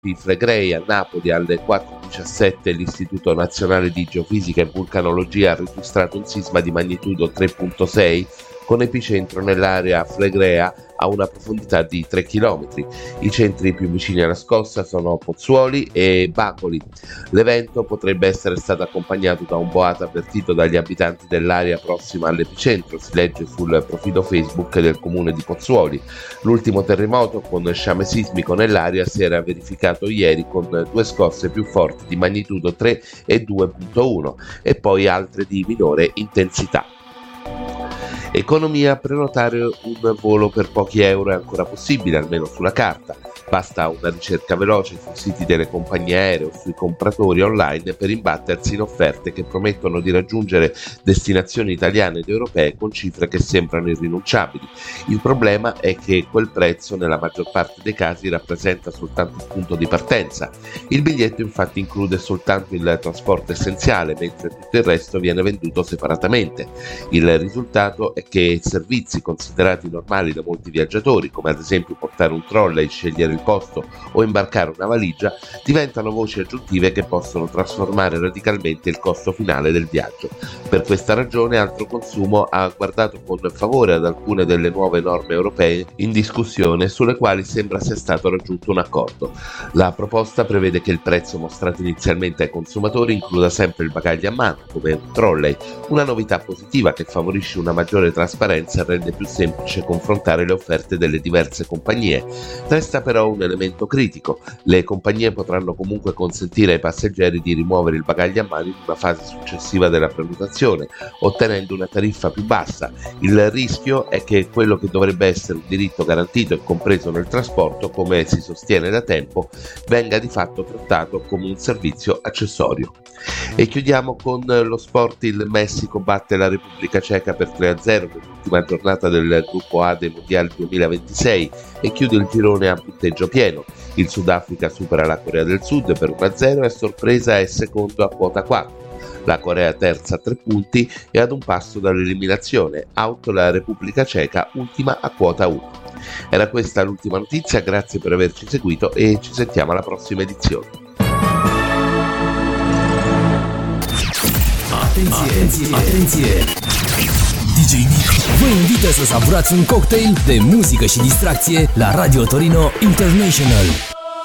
Alpi Flegrei a Napoli alle 4:17 l'Istituto Nazionale di Geofisica e Vulcanologia ha registrato un sisma di magnitudo 3.6 con epicentro nell'area flegrea a una profondità di 3 km. I centri più vicini alla scossa sono Pozzuoli e Bacoli. L'evento potrebbe essere stato accompagnato da un boato avvertito dagli abitanti dell'area prossima all'epicentro, si legge sul profilo Facebook del comune di Pozzuoli. L'ultimo terremoto con sciame sismico nell'area si era verificato ieri con 2 scosse più forti di magnitudo 3 e 2.1 e poi altre di minore intensità. Economia: prenotare un volo per pochi euro è ancora possibile, almeno sulla carta. Basta una ricerca veloce sui siti delle compagnie aeree o sui compratori online per imbattersi in offerte che promettono di raggiungere destinazioni italiane ed europee con cifre che sembrano irrinunciabili. Il problema è che quel prezzo nella maggior parte dei casi rappresenta soltanto il punto di partenza. Il biglietto infatti include soltanto il trasporto essenziale, mentre tutto il resto viene venduto separatamente. Il risultato è che servizi considerati normali da molti viaggiatori, come ad esempio portare un trolley, scegliere il posto o imbarcare una valigia, diventano voci aggiuntive che possono trasformare radicalmente il costo finale del viaggio. Per questa ragione Altro Consumo ha guardato con favore ad alcune delle nuove norme europee in discussione, sulle quali sembra sia stato raggiunto un accordo. La proposta prevede che il prezzo mostrato inizialmente ai consumatori includa sempre il bagaglio a mano, come un trolley, una novità positiva che favorisce una maggiore trasparenza e rende più semplice confrontare le offerte delle diverse compagnie. Resta però un elemento critico: le compagnie potranno comunque consentire ai passeggeri di rimuovere il bagaglio a mano in una fase successiva della prenotazione, ottenendo una tariffa più bassa. Il rischio è che quello che dovrebbe essere un diritto garantito e compreso nel trasporto, come si sostiene da tempo, venga di fatto trattato come un servizio accessorio. E chiudiamo con lo sport. Il Messico batte la Repubblica Ceca per 3-0 nell'ultima giornata del gruppo A dei mondiali 2026 e chiude il girone a punteggio pieno. Il Sudafrica supera la Corea del Sud per 1-0 e a sorpresa è secondo a quota 4. La Corea terza a 3 punti e ad un passo dall'eliminazione, out la Repubblica Ceca ultima a quota 1. Era questa l'ultima notizia, grazie per averci seguito e ci sentiamo alla prossima edizione. Atenție! DJ Nick vă invită să savurați un cocktail de muzică și distracție la Radio Torino International.